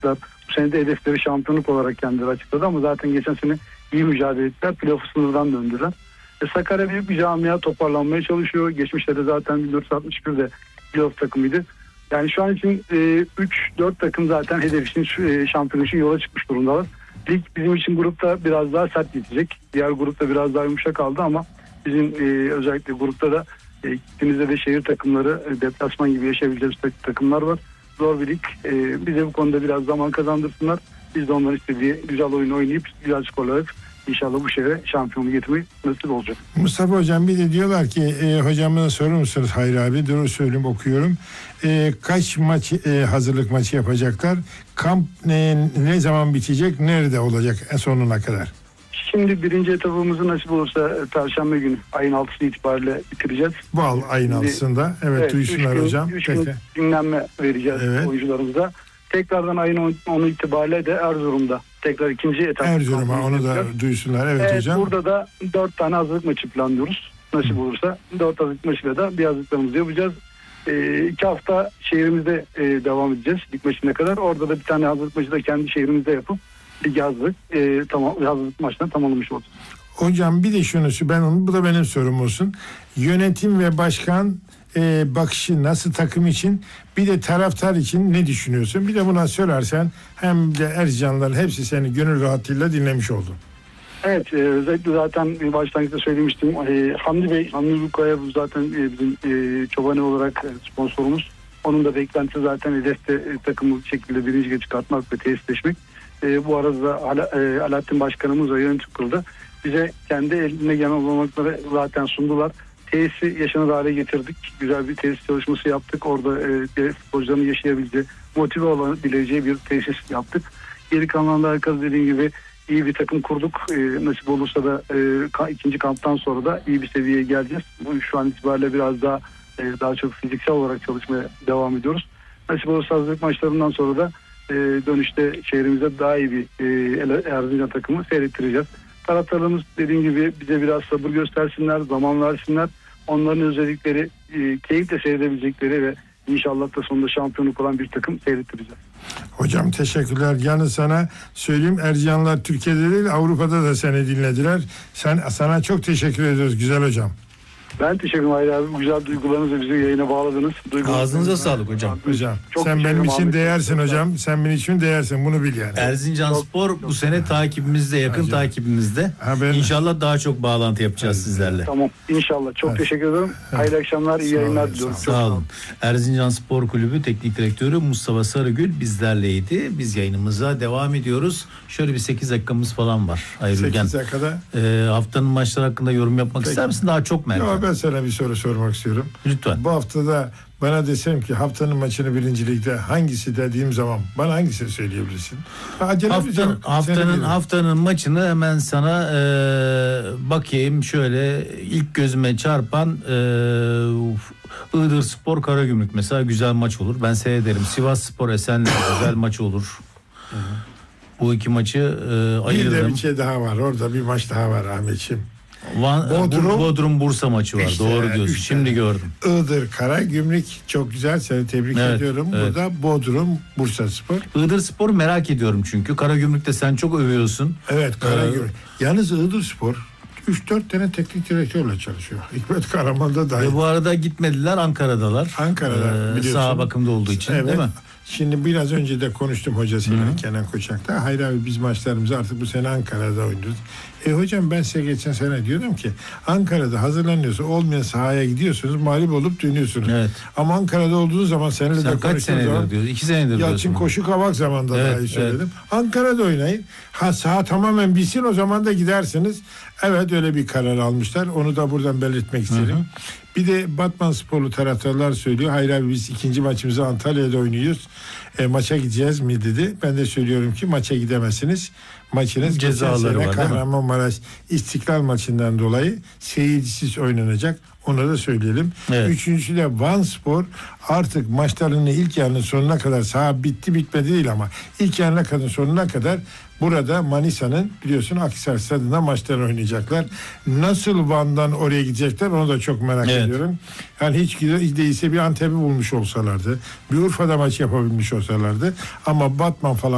yaptılar. Bu sene de hedefleri şampiyonluk olarak kendileri açıkladı ama zaten geçen sene iyi mücadele ettiler. Playoff sınırdan döndüler. Sakarya büyük bir camia, toparlanmaya çalışıyor. Geçmişte de zaten 1461'de playoff takımıydı. Yani şu an için 3-4 takım zaten hedef için şampiyon için yola çıkmış durumdalar. Lig bizim için grupta biraz daha sert geçecek. Diğer grupta biraz daha yumuşak kaldı ama bizim özellikle grupta da ikimizde de şehir takımları deplasman gibi yaşayabileceğimiz takımlar var. Zor bir lig. Bize bu konuda biraz zaman kazandırsınlar. Biz de onların istediği güzel oyunu oynayıp güzel skorlar İnşallah bu şehre şampiyonluğu getirmek nasip olacak. Mustafa Hocam bir de diyorlar ki hocamına sorur musunuz Hayri abi? Doğru söyleyeyim, okuyorum. Kaç maç hazırlık maçı yapacaklar? Kamp ne zaman bitecek? Nerede olacak en sonuna kadar? Şimdi birinci etapımızı nasip olursa Perşembe günü ayın 6'sı itibariyle bitireceğiz. Bu ayın 6'sında. Evet duysunlar hocam. 3 gün dinlenme vereceğiz oyuncularımıza. Tekrardan ayın 10'u itibariyle de Erzurum'da tekrar ikinci etap. Erzurum'a onu da duysunlar. Evet hocam. Burada da 4 tane hazırlık maçı planlıyoruz. Nasip olursa 4 hazırlık maçıyla da bir hazırlıklarımızı yapacağız. 2 hafta şehrimizde devam edeceğiz lig maçına kadar. Orada da bir tane hazırlık maçı da kendi şehrimizde yapıp lig hazırlık maçlarını tamamlamış olacağız. Hocam bir de şunu, bu da benim sorum olsun. Yönetim ve başkan bakışı nasıl takım için, bir de taraftar için ne düşünüyorsun? Bir de buna söylersen hem de Erzincanlıların hepsi seni gönül rahatlığıyla dinlemiş oldu. Evet, özellikle zaten başlangıçta söylemiştim. Hamdi Bukaya zaten bizim Çobani olarak sponsorumuz. Onun da beklentisi zaten hedefte takımı bir şekilde birinci lige çıkartmak ve tesisleşmek. Bu arada Alaaddin Başkanımız ve yönetim kurulu bize kendi eline gelen olanakları zaten sundular. Tesisi yaşanır hale getirdik. Güzel bir tesis çalışması yaptık. Orada sporcuların yaşayabileceği, motive olabileceği bir tesis yaptık. Geri kalanlarla alakalı dediğim gibi iyi bir takım kurduk. Nasip olursa da ikinci kamptan sonra da iyi bir seviyeye geleceğiz. Şu an itibariyle biraz daha çok fiziksel olarak çalışmaya devam ediyoruz. Nasip olursa hazırlık maçlarından sonra da dönüşte şehrimize daha iyi bir Erzincan takımı seyrettireceğiz. Taraftarlarımız dediğim gibi bize biraz sabır göstersinler, zaman versinler. Onların özellikleri keyifle seyredebilecekleri ve inşallah da sonunda şampiyonluk olan bir takım seyrettireceğiz. Hocam teşekkürler. Yalnız sana söyleyeyim, Erzincanlılar Türkiye'de değil Avrupa'da da seni dinlediler. Sana çok teşekkür ediyoruz güzel hocam. Ben teşekkür ederim Hayri abi. Bu güzel duygularınızla bizi yayına bağladınız. Ağzınıza sağlık hocam. Hocam sen benim için değersin hocam. Sen benim için değersin. Bunu bil yani. Erzincanspor bu sene takibimizde, yakın takibimizde. İnşallah daha çok bağlantı yapacağız sizlerle. Tamam. İnşallah. Çok teşekkür ederim. Hayırlı akşamlar, iyi yayınlar diliyorum. Sağ olun. Erzincanspor Kulübü Teknik Direktörü Mustafa Sarıgül bizlerleydi. Biz yayınımıza devam ediyoruz. Şöyle bir 8 dakikamız falan var. 8 dakikada. Haftanın maçları hakkında yorum yapmak ister misin? Daha çok merak ediyorum. Ben sana bir soru sormak istiyorum. Lütfen. Bu haftada bana desem ki haftanın maçını birinci ligde hangisi dediğim zaman bana hangisini söyleyebilirsin? Haftanın maçını hemen sana bakayım, şöyle ilk gözüme çarpan Iğdırspor Karagümrük mesela güzel maç olur. Ben seyrederim. Sivasspor Esenler güzel maç olur. Bu iki maçı ayırdım. Bir de bir şey daha var. Orada bir maç daha var Ahmetciğim. Bodrum Bursa maçı var. İşte, doğru diyorsun. Şimdi gördüm. Iğdır Karagümrük çok güzel. Seni tebrik ediyorum. Burada Bodrum Bursaspor. Iğdırspor merak ediyorum çünkü. Karagümrük'te sen çok övüyorsun. Evet Karagümrük. Yalnız Iğdırspor 3-4 tane teknik direktörle çalışıyor. Hikmet Karaman'da dahil. Bu arada gitmediler, Ankara'dalar. Ankara'da biliyorsun. Sağ bakımda olduğu için değil mi? Şimdi biraz önce de konuştum hocasıyla Kenan Koçak'ta. Hayır abi biz maçlarımızı artık bu sene Ankara'da oynuyoruz. Hocam ben size geçen sene diyordum ki Ankara'da hazırlanıyorsa olmayan sahaya gidiyorsunuz, mağlup olup dönüyorsunuz. Evet. Ama Ankara'da olduğunuz zaman seninle de konuştuğunuz zaman diyoruz, 2 senedir Yalçın Koşu Kavak zamanında dahi söyledim. Ankara'da oynayın. Saha tamamen bilsin, o zaman da gidersiniz. Evet öyle bir karar almışlar. Onu da buradan belirtmek isterim. Bir de Batmansporlu taraftarlar söylüyor. Hayır abi biz ikinci maçımızı Antalya'da oynuyoruz. Maça gideceğiz mi dedi. Ben de söylüyorum ki maça gidemezsiniz. Maçınız cezaları var. Kahramanmaraş İstiklal maçından dolayı seyircisiz oynanacak. Onu da söyleyelim. Evet. Üçüncüsü de Vanspor artık maçlarının ilk yarının sonuna kadar, saha bitti bitmedi değil ama ilk yarına kadar sonuna kadar burada Manisa'nın biliyorsun Akhisar Stadı'nda maçlarını oynayacaklar. Nasıl Van'dan oraya gidecekler onu da çok merak ediyorum. Yani hiç değilse bir Antep'i bulmuş olsalardı, bir Urfa'da maç yapabilmiş olsalardı ama Batman falan